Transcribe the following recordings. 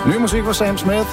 Ny musik fra Sam Smith.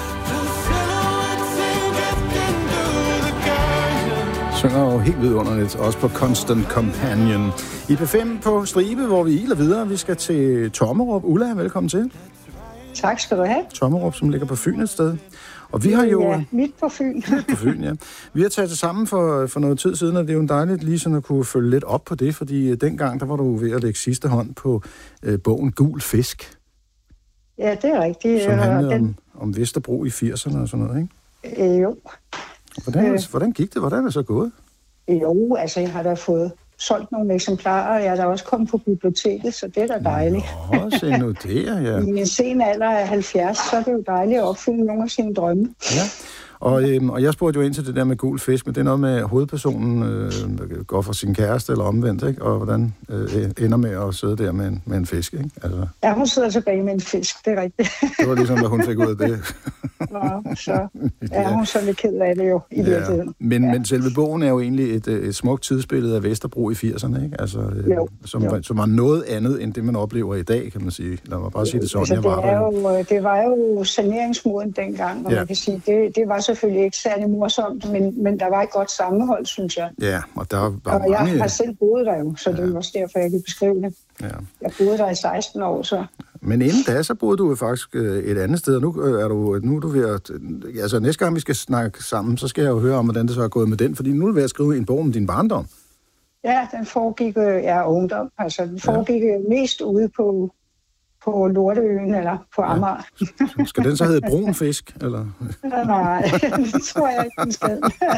Synger jo helt vidunderligt, også på Constant Companion. I P5 på Stribe, hvor vi iler videre. Vi skal til Tommerup. Ulla, velkommen til. Tak skal du have. Tommerup, som ligger på Fyn et sted. Og vi har jo... Ja, midt på Fyn. Midt på Fyn, ja. Vi har taget det sammen for noget tid siden, og det er jo dejligt lige sådan at kunne følge lidt op på det, fordi dengang, der var du ved at lægge sidste hånd på bogen Gul Fisk. Ja, det er rigtigt. Som handlede om Vesterbro i 80'erne og sådan noget, ikke? Jo. Hvordan gik det? Hvordan er det så gået? Jo, altså jeg har da fået solgt nogle eksemplarer, og jeg er da også kommet på biblioteket, så det er da dejligt. Nå, se nu det, ja. I en sen alder af 70, så er det jo dejligt at opfylde nogle af sine drømme. Ja, og jeg spurgte jo ind til det der med Gul Fisk, men det er noget med hovedpersonen går for sin kæreste eller omvendt, ikke? Og hvordan ender med at sidde der med en fisk, ikke? Altså... Ja, hun sidder tilbage med en fisk, det er rigtigt. Det var ligesom, hvad hun fik ud af det. Nå, så er hun så lidt ked af det jo i virkeligheden. Men selve bogen er jo egentlig et smukt tidsbillede af Vesterbro i 80'erne, ikke? Altså, som var noget andet end det, man oplever i dag, kan man sige. Lad mig bare sige det sådan, altså, det var jo saneringsmåden dengang, og man kan sige, det var selvfølgelig ikke særlig morsomt, men der var et godt sammenhold, synes jeg. Ja, og der var mange... jeg har selv boet der jo, så det er også derfor, jeg kan beskrive det. Ja. Jeg boede der i 16 år, så... Men inden da, så boede du jo faktisk et andet sted, og nu er du ved at... Altså, næste gang vi skal snakke sammen, så skal jeg jo høre om, hvordan det så er gået med den, fordi nu er du ved at skrive en bog om din barndom. Ja, den foregik ungdom. Altså, den foregik mest ude på Lorteøen eller på Amager. Ja. Skal den så hedde Brun Fisk, eller? Nej, det tror jeg ikke, den skal.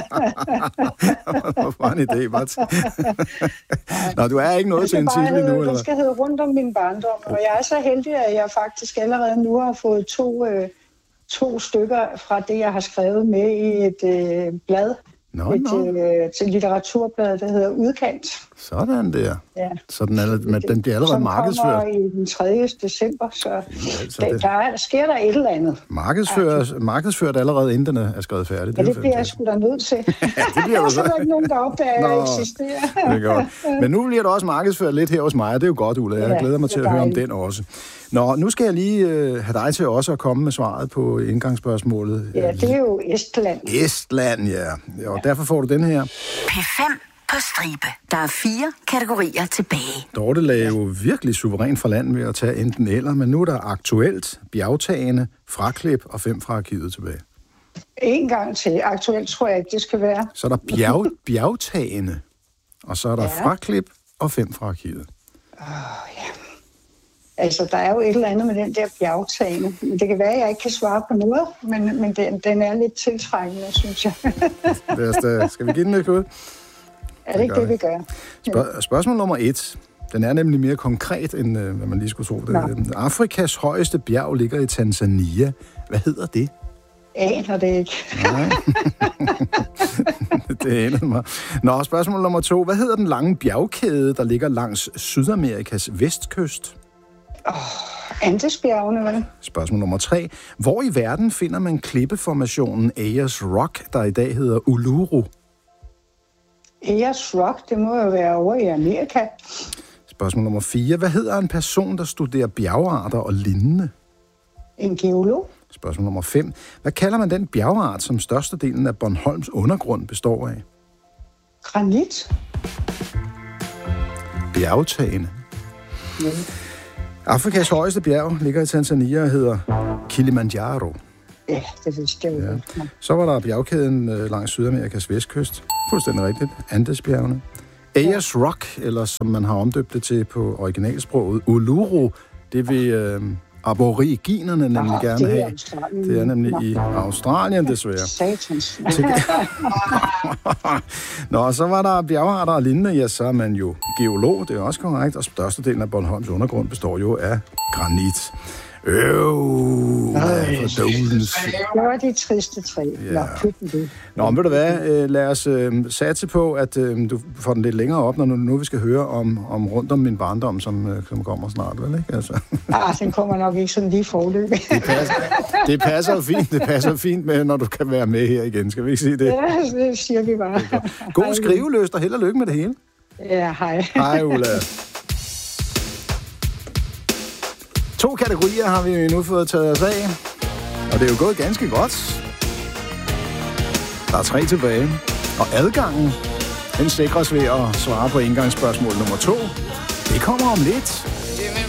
Hvor var en idé, bare til. Nå, du er ikke noget til en titel endnu, eller? Den skal hedde Rundt om min barndom, og jeg er så heldig, at jeg faktisk allerede nu har fået to stykker fra det, jeg har skrevet med i et blad. Til litteraturblad, der hedder Udkant. Sådan der. Ja. Så den bliver allerede markedsført. Som kommer i den 3. december, så der sker der et eller andet. Markedsført allerede, inden den er skrevet færdig. Ja, det bliver jeg sgu da nødt til. Ja, det bliver du så. Der er ikke nogen, der opdager, at jeg eksisterer. Det er godt. Men nu bliver det også markedsført lidt her hos mig, det er jo godt, Ulla. Jeg glæder mig til at høre om den også. Nå, nu skal jeg lige have dig til også at komme med svaret på indgangsspørgsmålet. Ja, det er jo Estland. Estland, ja. Og derfor får du den her. P5 på stribe. Der er 4 kategorier tilbage. Dorte lagde jo virkelig suveræn fra land ved at tage enten eller, men nu er der aktuelt, bjergtagende, fraklip og 5 fra arkivet tilbage. En gang til. Aktuelt tror jeg ikke, det skal være. Så er der bjergtagende, og så er der fraklip og 5 fra arkivet. Ja. Altså, der er jo et eller andet med den der bjergtagende. Det kan være, at jeg ikke kan svare på noget, men den er lidt tiltrækkende, synes jeg. Skal vi give den et skud? Er det ikke det, vi gør? Spørgsmål nummer 1. Den er nemlig mere konkret, end hvad man lige skulle tro. Afrikas højeste bjerg ligger i Tanzania. Hvad hedder det? Aner det ikke. Nej. Det aner mig. Nå, spørgsmål nummer 2. Hvad hedder den lange bjergkæde, der ligger langs Sydamerikas vestkyst? Andesbjergene, vel? Spørgsmål nummer 3. Hvor i verden finder man klippeformationen Ayers Rock, der i dag hedder Uluru? Ayers Rock, det må jo være over i Amerika. Spørgsmål nummer 4. Hvad hedder en person, der studerer bjergarter og lignende? En geolog. Spørgsmål nummer 5. Hvad kalder man den bjergart, som størstedelen af Bornholms undergrund består af? Granit. Bjergtagende. Ja. Afrikas højeste bjerg ligger i Tanzania og hedder Kilimanjaro. Ja, det vidste jeg jo. Ja. Så var der bjergkæden langs Sydamerikas vestkyst. Fuldstændig rigtigt. Andesbjergene. Ayers Rock, eller som man har omdøbt det til på originalsproget, Uluru, det vil aboriginerne nemlig gerne have. Det er nemlig i Australien, desværre. Satans. Nå, så var der bjergarter og lignende. Ja, så er man jo geolog, det er også korrekt. Og størstedelen af Bornholms undergrund består jo af granit. Det var de triste træ. Nå, men ved du hvad? Lad os satse på, at du får den lidt længere op, når nu vi skal høre om Rundt om min barndom, som kommer snart, vel ikke? Altså. Den kommer nok ikke sådan lige forløbig. Det passer fint med, når du kan være med her igen. Skal vi ikke sige det? Ja, det siger vi bare. God skriveløst og held og lykke med det hele. Ja, hej. Hej, Ulla. 2 kategorier har vi nu fået taget os af. Og det er jo gået ganske godt. Der er 3 tilbage. Og adgangen, den sikres ved at svare på indgangsspørgsmål nummer 2. Det kommer om lidt.